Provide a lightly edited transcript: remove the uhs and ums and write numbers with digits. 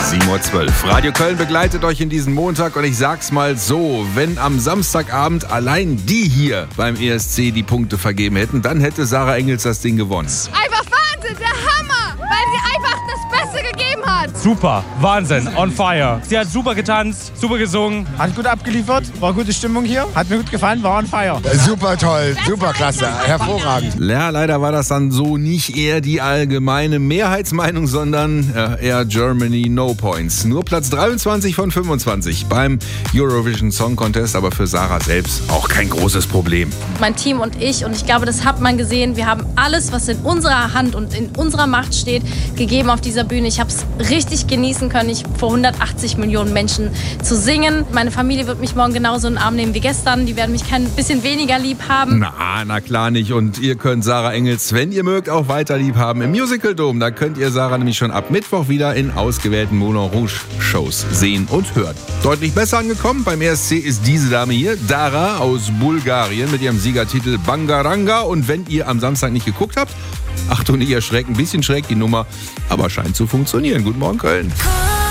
7:12 Uhr. Radio Köln begleitet euch in diesen Montag und ich sag's mal so, wenn am Samstagabend allein die hier beim ESC die Punkte vergeben hätten, dann hätte Sarah Engels das Ding gewonnen. Einfach Wahnsinn, der Hammer, weil sie einfach das Beste gegeben hat. Super, Wahnsinn, on fire. Sie hat super getanzt, super gesungen. Hat gut abgeliefert, war gute Stimmung hier, hat mir gut gefallen, war on fire. Super toll, super klasse, hervorragend. Ja, leider war das dann so nicht eher die allgemeine Mehrheitsmeinung, sondern eher Germany No Points. Nur Platz 23 von 25 beim Eurovision Song Contest, aber für Sarah selbst auch kein großes Problem. Mein Team und ich glaube, das hat man gesehen, wir haben alles, was in unserer Hand und in unserer Macht steht, gegeben auf dieser Bühne. Ich habe es richtig genießen können, vor 180 Millionen Menschen zu singen. Meine Familie wird mich morgen genauso in den Arm nehmen wie gestern. Die werden mich kein bisschen weniger lieb haben. Na klar nicht. Und ihr könnt Sarah Engels, wenn ihr mögt, auch weiter lieb haben im Musical Dome. Da könnt ihr Sarah nämlich schon ab Mittwoch wieder in ausgewählten Moulin Rouge Shows sehen und hören. Deutlich besser angekommen beim ESC ist diese Dame hier, Dara aus Bulgarien mit ihrem Siegertitel Bangaranga. Und wenn ihr am Samstag nicht geguckt habt, Achtung, nicht erschrecken, ein bisschen schräg die Nummer, aber scheint zu funktionieren. Guten Morgen, Köln.